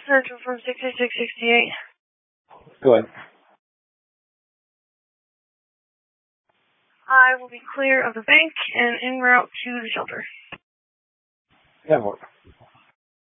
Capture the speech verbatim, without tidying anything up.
Central from sixty-six sixty-eight. Go ahead. I will be clear of the bank and en route to the shelter. Yeah,